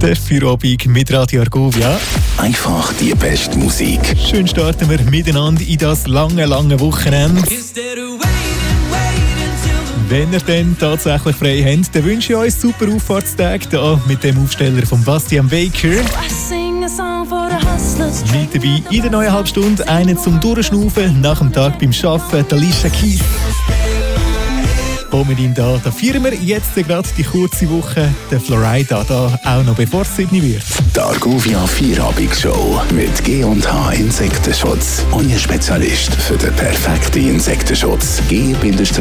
Der Feierabend mit Radio Argovia. Einfach die beste Musik. Schön starten wir miteinander in das lange Wochenende. Wenn ihr dann tatsächlich frei habt, dann wünsche ich euch super Auffahrtstage hier mit dem Aufsteller von Bastian Baker. Mit dabei in der neuen Halbstunde einen zum Durchschnaufen nach dem Tag beim Arbeiten, Alicia Keys. Und mit ihm da feiern wir jetzt gerade die kurze Woche, der Florida, da auch noch bevor es 7 wird. Die Argovia Feierabend-Show mit G&H Insektenschutz. Euer Spezialist für den perfekten Insektenschutz. g-h.ch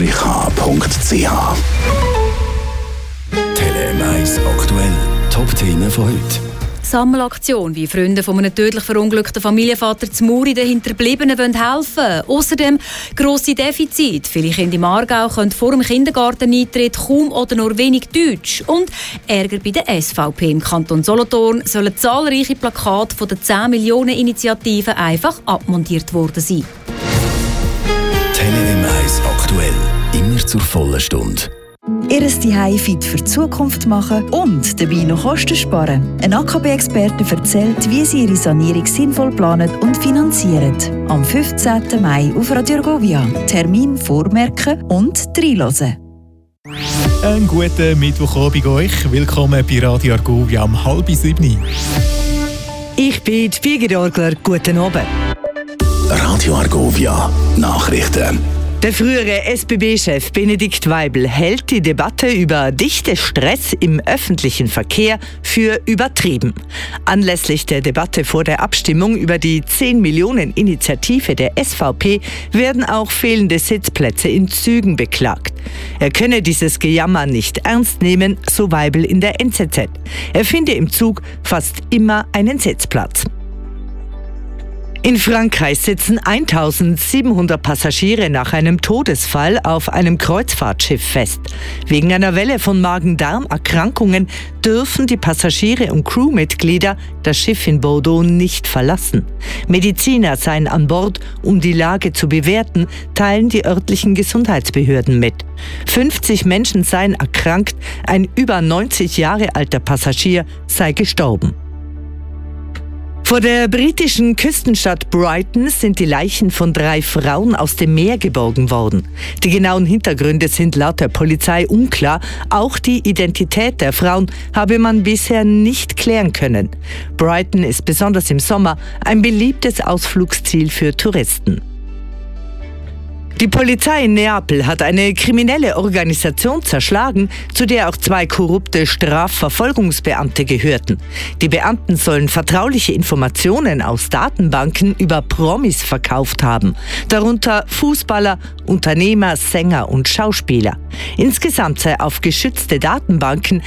Tele 1 aktuell. Top-Themen von heute. Sammelaktion, wie Freunde von einem tödlich verunglückten Familienvater zu Muri den Hinterbliebenen helfen wollen. Außerdem grosse Defizite. Viele Kinder im Aargau können vor dem Kindergarteneintritt kaum oder nur wenig Deutsch. Und Ärger bei der SVP im Kanton Solothurn sollen zahlreiche Plakate von der 10 Millionen Initiative einfach abmontiert worden sein. Tele 1 aktuell. Immer zur vollen Stunde. Ihr Zuhause fit für die Zukunft machen und dabei noch Kosten sparen. Ein AKB-Experte erzählt, wie sie ihre Sanierung sinnvoll planen und finanzieren. Am 15. Mai auf Radio Argovia. Termin vormerken und reinhören. Einen guten Mittwochabend euch. Willkommen bei Radio Argovia um 6:30. Ich bin die Birgit Orgler. Guten Abend. Radio Argovia Nachrichten. Der frühere SBB-Chef Benedikt Weibel hält die Debatte über dichten Stress im öffentlichen Verkehr für übertrieben. Anlässlich der Debatte vor der Abstimmung über die 10 Millionen Initiative der SVP werden auch fehlende Sitzplätze in Zügen beklagt. Er könne dieses Gejammer nicht ernst nehmen, so Weibel in der NZZ. Er finde im Zug fast immer einen Sitzplatz. In Frankreich sitzen 1700 Passagiere nach einem Todesfall auf einem Kreuzfahrtschiff fest. Wegen einer Welle von Magen-Darm-Erkrankungen dürfen die Passagiere und Crewmitglieder das Schiff in Bordeaux nicht verlassen. Mediziner seien an Bord, um die Lage zu bewerten, teilen die örtlichen Gesundheitsbehörden mit. 50 Menschen seien erkrankt, ein über 90 Jahre alter Passagier sei gestorben. Vor der britischen Küstenstadt Brighton sind die Leichen von 3 Frauen aus dem Meer geborgen worden. Die genauen Hintergründe sind laut der Polizei unklar. Auch die Identität der Frauen habe man bisher nicht klären können. Brighton ist besonders im Sommer ein beliebtes Ausflugsziel für Touristen. Die Polizei in Neapel hat eine kriminelle Organisation zerschlagen, zu der auch 2 korrupte Strafverfolgungsbeamte gehörten. Die Beamten sollen vertrauliche Informationen aus Datenbanken über Promis verkauft haben, darunter Fußballer, Unternehmer, Sänger und Schauspieler. Insgesamt sei auf geschützte Datenbanken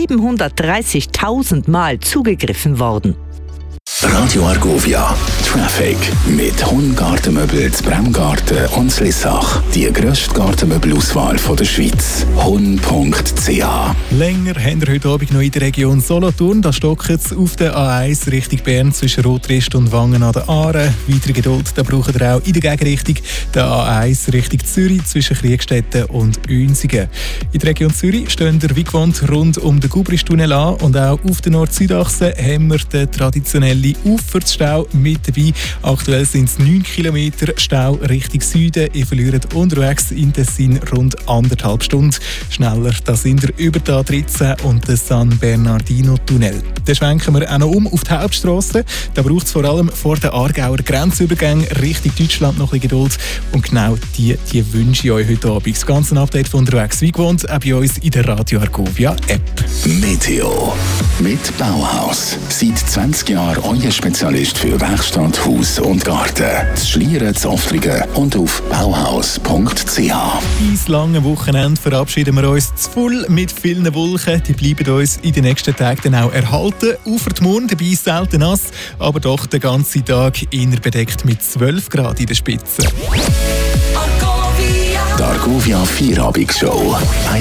730.000 Mal zugegriffen worden. Radio Argovia Traffic mit Hun-Gartenmöbel zu Bremgarten und Lissach. Die grösste Gartenmöbelauswahl der Schweiz. Hun.ch. Länger haben wir heute Abend noch in der Region Solothurn. Da stockt es auf der A1 Richtung Bern zwischen Rotrist und Wangen an der Aare. Weitere Geduld da braucht ihr auch in der Gegenrichtung der A1 Richtung Zürich zwischen Kriegstetten und Uensingen. In der Region Zürich stehen wir wie gewohnt rund um den Gubristunnel an und auch auf der Nord-Süd-Achse haben wir den traditionellen Aufwärtsstau mit dabei. Aktuell sind es 9 Kilometer Stau Richtung Süden. Ihr verliert unterwegs in Tessin rund 1,5 Stunden. Schneller, da sind wir über die A13 und den San Bernardino-Tunnel. Dann schwenken wir auch noch um auf die Hauptstrasse. Da braucht es vor allem vor den Aargauer Grenzübergängen Richtung Deutschland noch ein bisschen Geduld. Und genau die wünsche ich euch heute Abend. Das ganze Update von unterwegs wie gewohnt, auch bei uns in der Radio Argovia App. Meteo mit Bauhaus. Seit 20 Jahren euer Spezialist für Werkstatt, Haus und Garten. Das Schlieren, das Offringen und auf bauhaus.ch. Bis lange Wochenende verabschieden wir uns zu voll mit vielen Wolken. Die bleiben uns in den nächsten Tagen dann auch erhalten. Ufer die Mond, dabei selten nass, aber doch den ganzen Tag eher bedeckt mit 12 Grad in der Spitze. Die Argovia Feierabend-Show.